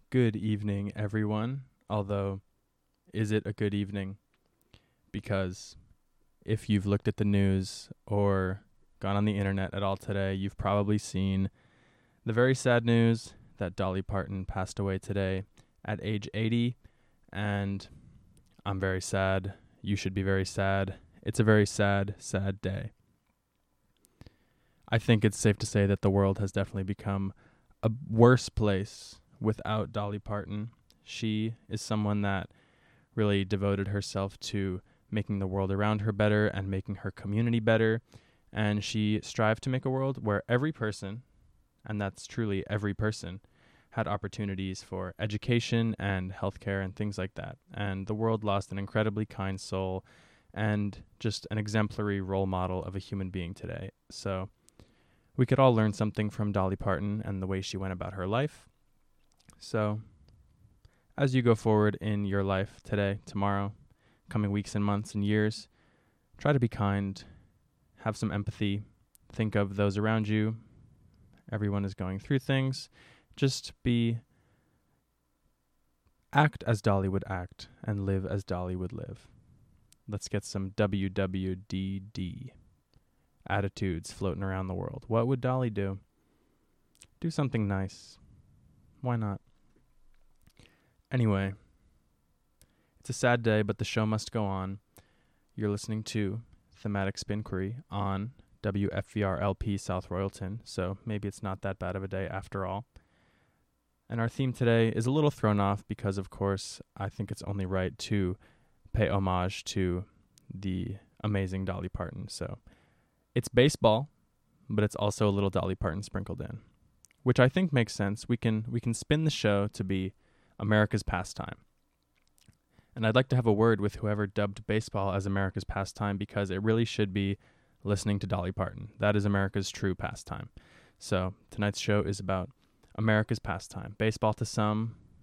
Good evening, everyone. Although, is it a good evening? Because if you've looked at the news or gone on the internet at all today, you've probably seen the very sad news that Dolly Parton passed away today at age 80. And I'm very sad. You should be very sad. It's a very sad, sad day. I think it's safe to say that the world has definitely become a worse place without Dolly Parton. She is someone that really devoted herself to making the world around her better and making her community better. And she strived to make a world where every person, and that's truly every person, had opportunities for education and healthcare and things like that. And the world lost an incredibly kind soul and just an exemplary role model of a human being today. So we could all learn something from Dolly Parton and the way she went about her life. So as you go forward in your life today, tomorrow, coming weeks and months and years, try to be kind, have some empathy, think of those around you. Everyone is going through things. Just act as Dolly would act and live as Dolly would live. Let's get some WWDD attitudes floating around the world. What would Dolly do? Do something nice. Why not? Anyway, it's a sad day, but the show must go on. You're listening to Thematic Spinquiry on WFVR-LP South Royalton, so maybe it's not that bad of a day after all. And our theme today is a little thrown off because, of course, I think it's only right to pay homage to the amazing Dolly Parton. So it's baseball, but it's also a little Dolly Parton sprinkled in, which I think makes sense. We can spin the show to be America's pastime. And I'd like to have a word with whoever dubbed baseball as America's pastime, because it really should be listening to Dolly Parton. That is America's true pastime. So tonight's show is about America's pastime. Baseball to some,